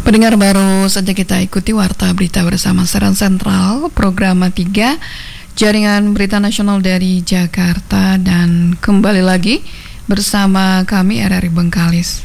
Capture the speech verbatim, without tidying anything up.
Pendengar, baru saja kita ikuti Warta Berita bersama Siaran Sentral Program tiga Jaringan Berita Nasional dari Jakarta, dan kembali lagi bersama kami R R I Bengkalis.